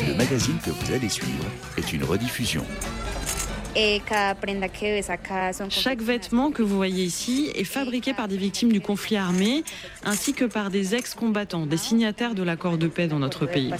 le magazine que vous allez suivre est une rediffusion. Chaque vêtement que vous voyez ici est fabriqué par des victimes du conflit armé, ainsi que par des ex-combattants, des signataires de l'accord de paix dans notre pays.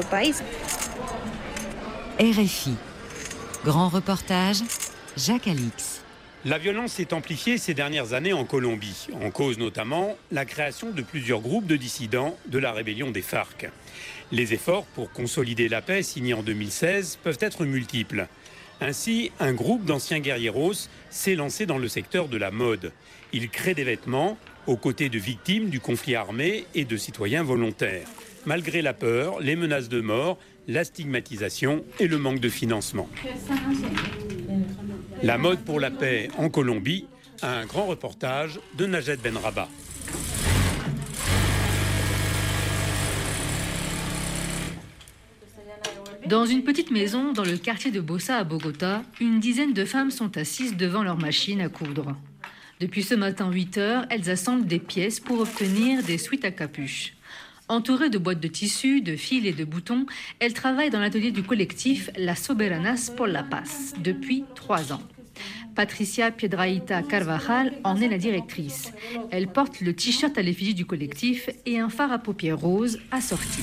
RFI. Grand reportage, Jacques Alix. La violence s'est amplifiée ces dernières années en Colombie, en cause notamment la création de plusieurs groupes de dissidents de la rébellion des FARC. Les efforts pour consolider la paix signés en 2016 peuvent être multiples. Ainsi, un groupe d'anciens guerrieros s'est lancé dans le secteur de la mode. Il crée des vêtements aux côtés de victimes du conflit armé et de citoyens volontaires, malgré la peur, les menaces de mort, la stigmatisation et le manque de financement. La mode pour la paix en Colombie, un grand reportage de Najed Benraba. Dans une petite maison dans le quartier de Bosa à Bogota, une dizaine de femmes sont assises devant leur machine à coudre. Depuis ce matin 8 heures, elles assemblent des pièces pour obtenir des sweats à capuche. Entourées de boîtes de tissus, de fils et de boutons, elles travaillent dans l'atelier du collectif Las Soberanas por la Paz depuis 3 ans. Patricia Piedrahita Carvajal en est la directrice. Elle porte le t-shirt à l'effigie du collectif et un fard à paupières roses assorti.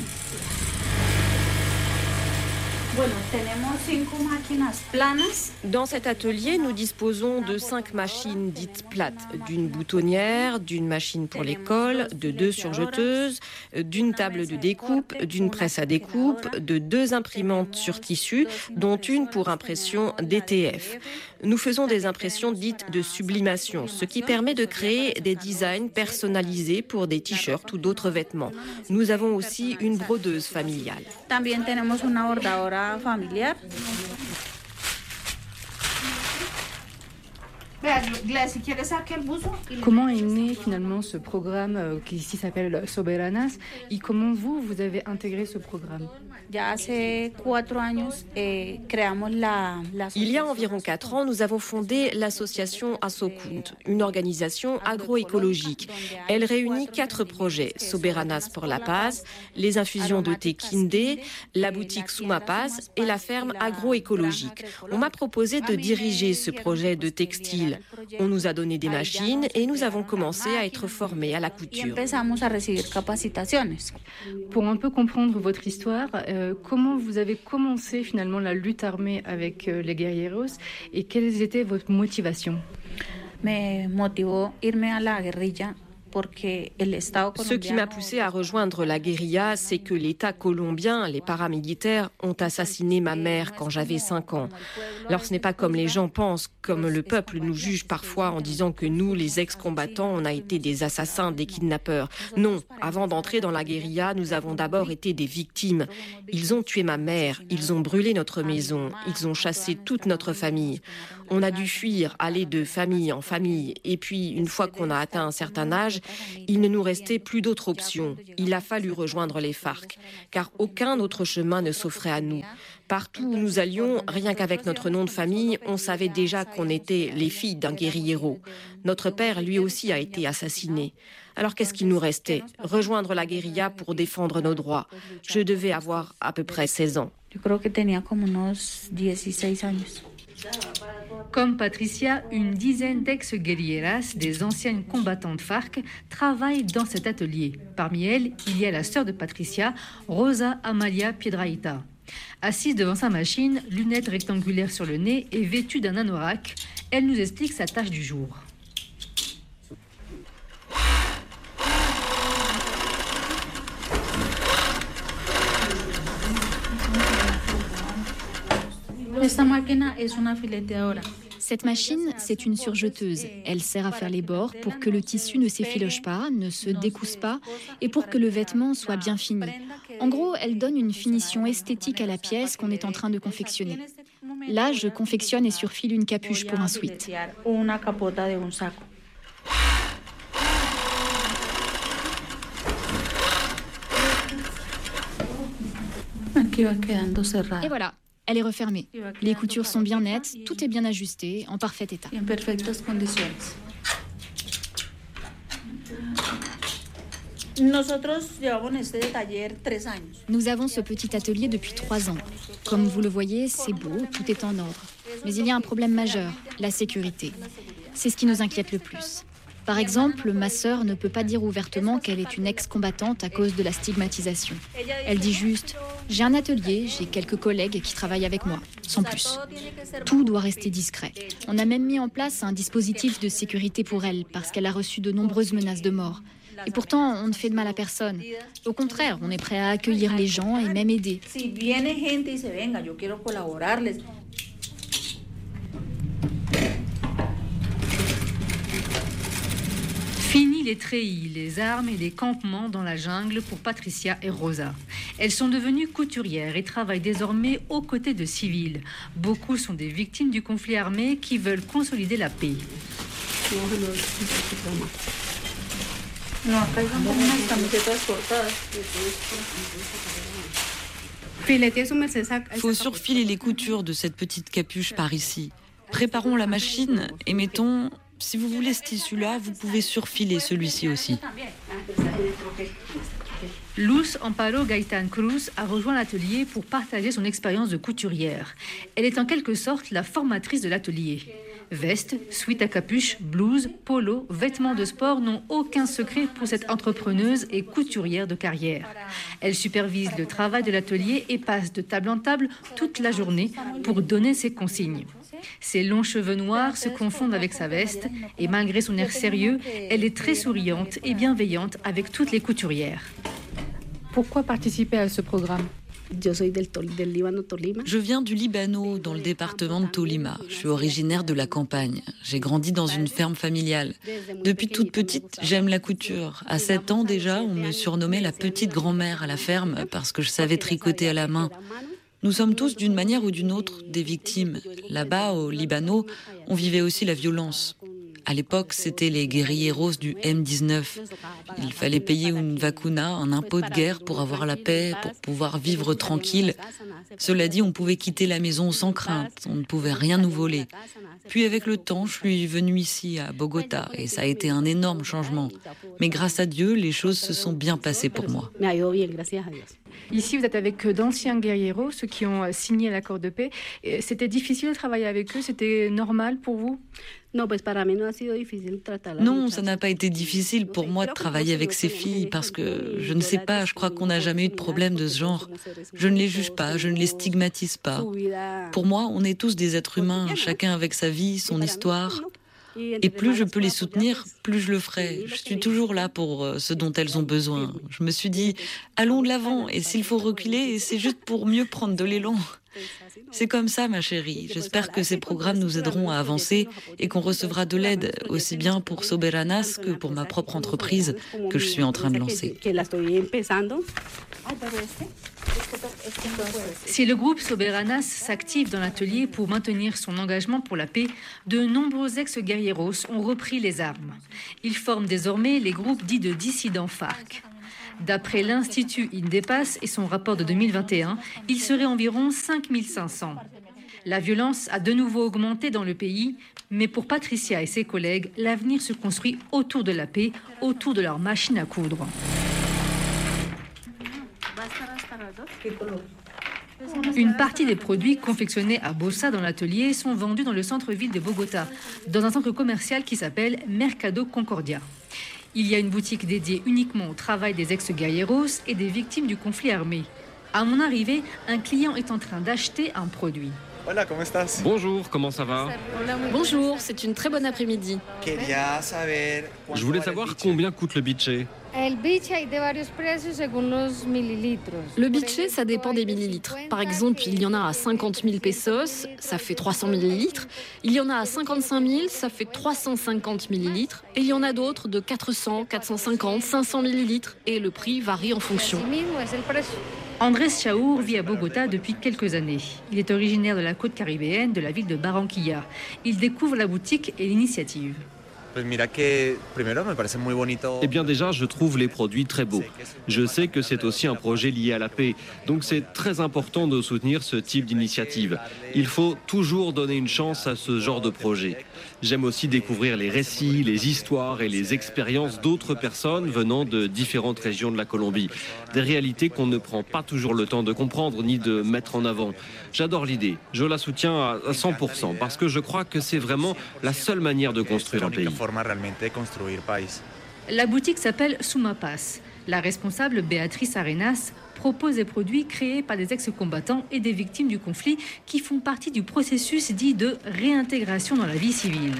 Dans cet atelier, nous disposons de 5 machines dites plates, d'une boutonnière, d'une machine pour les cols, de 2 surjeteuses, d'une table de découpe, d'une presse à découpe, de 2 imprimantes sur tissu, dont une pour impression DTF. Nous faisons des impressions dites de sublimation, ce qui permet de créer des designs personnalisés pour des t-shirts ou d'autres vêtements. Nous avons aussi une brodeuse familiale. Comment est né finalement ce programme qui ici s'appelle Soberanas et comment vous avez intégré ce programme? Il y a environ 4 ans, nous avons fondé l'association Asokunt, une organisation agroécologique. Elle réunit 4 projets, Soberanas pour la Paz, les infusions de thé Kinde, la boutique Suma Paz et la ferme agroécologique. On m'a proposé de diriger ce projet de textile. On nous a donné des machines et nous avons commencé à être formés à la couture. Pour un peu comprendre votre histoire, comment vous avez commencé finalement la lutte armée avec les guerrilleros et quelles étaient vos motivations? Me motivó irme a la guerrilla. Ce qui m'a poussé à rejoindre la guérilla, c'est que l'État colombien, les paramilitaires, ont assassiné ma mère quand j'avais 5 ans. Alors ce n'est pas comme les gens pensent, comme le peuple nous juge parfois en disant que nous, les ex-combattants, on a été des assassins, des kidnappeurs. Non, avant d'entrer dans la guérilla, nous avons d'abord été des victimes. Ils ont tué ma mère, ils ont brûlé notre maison, ils ont chassé toute notre famille. On a dû fuir, aller de famille en famille. Et puis, une fois qu'on a atteint un certain âge, il ne nous restait plus d'autre option. Il a fallu rejoindre les FARC, car aucun autre chemin ne s'offrait à nous. Partout où nous allions, rien qu'avec notre nom de famille, on savait déjà qu'on était les filles d'un guérillero. Notre père, lui aussi, a été assassiné. Alors qu'est-ce qu'il nous restait? Rejoindre la guérilla pour défendre nos droits. Je devais avoir à peu près 16 ans. Comme Patricia, une dizaine d'ex-guerrilleras, des anciennes combattantes FARC, travaillent dans cet atelier. Parmi elles, il y a la sœur de Patricia, Rosa Amalia Piedrahita. Assise devant sa machine, lunettes rectangulaires sur le nez et vêtue d'un anorak, elle nous explique sa tâche du jour. Cette machine, c'est une surjeteuse. Elle sert à faire les bords pour que le tissu ne s'effiloche pas, ne se décousse pas et pour que le vêtement soit bien fini. En gros, elle donne une finition esthétique à la pièce qu'on est en train de confectionner. Là, je confectionne et surfile une capuche pour un sweat. Et voilà. Elle est refermée. Les coutures sont bien nettes, tout est bien ajusté, en parfait état. Nous avons ce petit atelier depuis 3 ans. Comme vous le voyez, c'est beau, tout est en ordre. Mais il y a un problème majeur, la sécurité. C'est ce qui nous inquiète le plus. Par exemple, ma sœur ne peut pas dire ouvertement qu'elle est une ex-combattante à cause de la stigmatisation. Elle dit juste « J'ai un atelier, j'ai quelques collègues qui travaillent avec moi », sans plus. Tout doit rester discret. On a même mis en place un dispositif de sécurité pour elle, parce qu'elle a reçu de nombreuses menaces de mort. Et pourtant, on ne fait de mal à personne. Au contraire, on est prêt à accueillir les gens et même aider. Fini les treillis, les armes et les campements dans la jungle pour Patricia et Rosa. Elles sont devenues couturières et travaillent désormais aux côtés de civils. Beaucoup sont des victimes du conflit armé qui veulent consolider la paix. Faut surfiler les coutures de cette petite capuche par ici. Préparons la machine et mettons... Si vous voulez ce tissu-là, vous pouvez surfiler celui-ci aussi. Luz Amparo Gaitán Cruz a rejoint l'atelier pour partager son expérience de couturière. Elle est en quelque sorte la formatrice de l'atelier. Vestes, sweats à capuche, blouses, polos, vêtements de sport n'ont aucun secret pour cette entrepreneuse et couturière de carrière. Elle supervise le travail de l'atelier et passe de table en table toute la journée pour donner ses consignes. Ses longs cheveux noirs se confondent avec sa veste et malgré son air sérieux, elle est très souriante et bienveillante avec toutes les couturières. Pourquoi participer à ce programme ? Je viens du Liban, dans le département de Tolima. Je suis originaire de la campagne. J'ai grandi dans une ferme familiale. Depuis toute petite, j'aime la couture. À 7 ans déjà, on me surnommait la petite grand-mère à la ferme parce que je savais tricoter à la main. Nous sommes tous, d'une manière ou d'une autre, des victimes. Là-bas, au Liban, on vivait aussi la violence. À l'époque, c'était les guérilleros du M19. Il fallait payer une vacuna, un impôt de guerre pour avoir la paix, pour pouvoir vivre tranquille. Cela dit, on pouvait quitter la maison sans crainte, on ne pouvait rien nous voler. Puis avec le temps, je suis venue ici, à Bogota, et ça a été un énorme changement. Mais grâce à Dieu, les choses se sont bien passées pour moi. Ici, vous êtes avec d'anciens guerrieros, ceux qui ont signé l'accord de paix. C'était difficile de travailler avec eux? C'était normal pour vous? Non, ça n'a pas été difficile pour moi de travailler avec ces filles parce que, je ne sais pas, je crois qu'on n'a jamais eu de problème de ce genre. Je ne les juge pas, je ne les stigmatise pas. Pour moi, on est tous des êtres humains, chacun avec sa vie, son histoire. Et plus je peux les soutenir, plus je le ferai. Je suis toujours là pour ce dont elles ont besoin. Je me suis dit, allons de l'avant, et s'il faut reculer, c'est juste pour mieux prendre de l'élan. C'est comme ça, ma chérie. J'espère que ces programmes nous aideront à avancer et qu'on recevra de l'aide, aussi bien pour Soberanas que pour ma propre entreprise que je suis en train de lancer. Si le groupe Soberanas s'active dans l'atelier pour maintenir son engagement pour la paix, de nombreux ex-guerrieros ont repris les armes. Ils forment désormais les groupes dits de dissidents FARC. D'après l'Institut Indepas et son rapport de 2021, il serait environ 5500. La violence a de nouveau augmenté dans le pays, mais pour Patricia et ses collègues, l'avenir se construit autour de la paix, autour de leur machine à coudre. Une partie des produits confectionnés à Bosa dans l'atelier sont vendus dans le centre-ville de Bogota, dans un centre commercial qui s'appelle Mercado Concordia. Il y a une boutique dédiée uniquement au travail des ex-guerrieros et des victimes du conflit armé. À mon arrivée, un client est en train d'acheter un produit. Hola, ¿cómo estás? Bonjour, comment ça va? Bonjour, c'est une très bonne après-midi. Je voulais savoir combien coûte le biche. Le biche, ça dépend des millilitres. Par exemple, il y en a à 50 000 pesos, ça fait 300 millilitres. Il y en a à 55 000, ça fait 350 millilitres. Et il y en a d'autres de 400, 450, 500 millilitres. Et le prix varie en fonction. Andrés Chaour vit à Bogota depuis quelques années. Il est originaire de la côte caribéenne, de la ville de Barranquilla. Il découvre la boutique et l'initiative. Eh bien déjà, je trouve les produits très beaux. Je sais que c'est aussi un projet lié à la paix, donc c'est très important de soutenir ce type d'initiative. Il faut toujours donner une chance à ce genre de projet. J'aime aussi découvrir les récits, les histoires et les expériences d'autres personnes venant de différentes régions de la Colombie. Des réalités qu'on ne prend pas toujours le temps de comprendre ni de mettre en avant. J'adore l'idée, je la soutiens à 100% parce que je crois que c'est vraiment la seule manière de construire un pays. La boutique s'appelle Sumapas. La responsable Béatrice Arenas propose des produits créés par des ex-combattants et des victimes du conflit qui font partie du processus dit de réintégration dans la vie civile.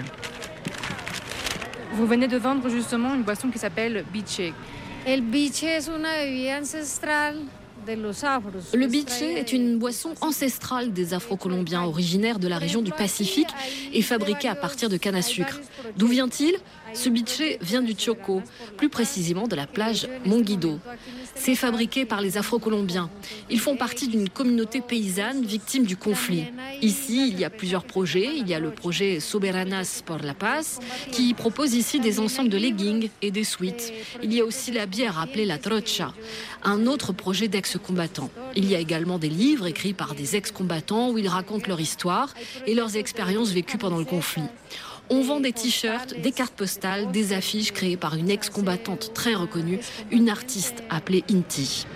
Vous venez de vendre justement une boisson qui s'appelle biche. El biche es una bebida ancestral. Le biche est une boisson ancestrale des Afro-Colombiens originaires de la région du Pacifique et fabriquée à partir de canne à sucre. D'où vient-il ? Ce biche vient du Chocó, plus précisément de la plage Monguido. C'est fabriqué par les Afro-Colombiens. Ils font partie d'une communauté paysanne victime du conflit. Ici, il y a plusieurs projets. Il y a le projet Soberanas por la Paz qui propose ici des ensembles de leggings et des sweats. Il y a aussi la bière appelée la trocha, un autre projet d'ex-combattants. Il y a également des livres écrits par des ex-combattants où ils racontent leur histoire et leurs expériences vécues pendant le conflit. On vend des t-shirts, des cartes postales, des affiches créées par une ex-combattante très reconnue, une artiste appelée Inti.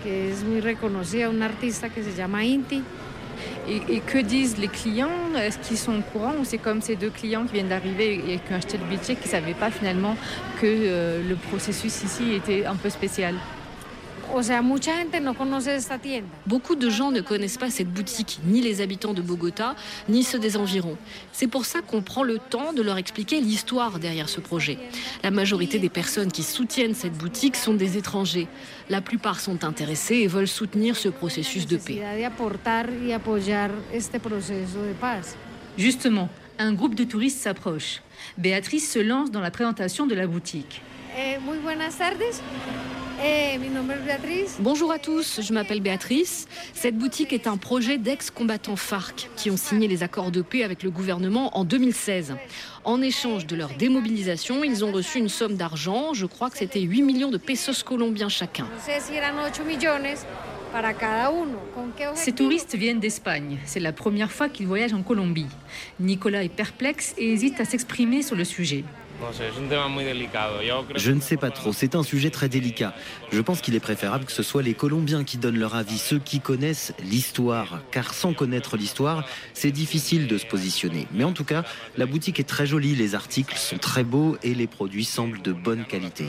Et que disent les clients? Est-ce qu'ils sont au courant ou c'est comme ces deux clients qui viennent d'arriver et qui ont acheté le biche qui ne savaient pas finalement que le processus ici était un peu spécial? Beaucoup de gens ne connaissent pas cette boutique, ni les habitants de Bogota, ni ceux des environs. C'est pour ça qu'on prend le temps de leur expliquer l'histoire derrière ce projet. La majorité des personnes qui soutiennent cette boutique sont des étrangers. La plupart sont intéressés et veulent soutenir ce processus de paix. Justement, un groupe de touristes s'approche. Béatrice se lance dans la présentation de la boutique. Bonjour à tous, je m'appelle Béatrice. Cette boutique est un projet d'ex-combattants FARC qui ont signé les accords de paix avec le gouvernement en 2016. En échange de leur démobilisation, ils ont reçu une somme d'argent, je crois que c'était 8 millions de pesos colombiens chacun. Ces touristes viennent d'Espagne. C'est la première fois qu'ils voyagent en Colombie. Nicolas est perplexe et hésite à s'exprimer sur le sujet. Je ne sais pas trop, c'est un sujet très délicat. Je pense qu'il est préférable que ce soit les Colombiens qui donnent leur avis, ceux qui connaissent l'histoire. Car sans connaître l'histoire, c'est difficile de se positionner. Mais en tout cas, la boutique est très jolie, les articles sont très beaux et les produits semblent de bonne qualité.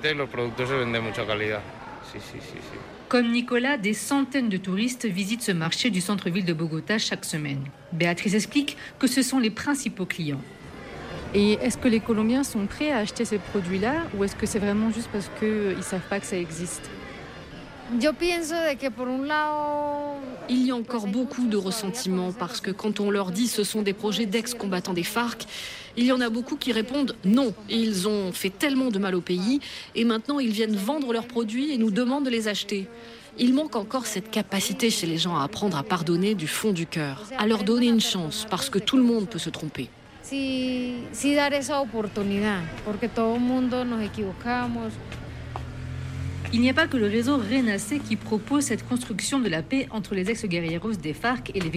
Comme Nicolas, des centaines de touristes visitent ce marché du centre-ville de Bogota chaque semaine. Béatrice explique que ce sont les principaux clients. Et est-ce que les Colombiens sont prêts à acheter ces produits-là ou est-ce que c'est vraiment juste parce qu'ils ne savent pas que ça existe? Il y a encore beaucoup de ressentiments parce que quand on leur dit ce sont des projets d'ex-combattants des FARC, il y en a beaucoup qui répondent non. Ils ont fait tellement de mal au pays et maintenant ils viennent vendre leurs produits et nous demandent de les acheter. Il manque encore cette capacité chez les gens à apprendre à pardonner du fond du cœur, à leur donner une chance parce que tout le monde peut se tromper. Sí dar esa oportunidad, porque todo el mundo nos equivocamos. Il n'y a pas que le réseau Renacé qui propose cette construction de la paix entre les ex-guerrilleros des FARC et les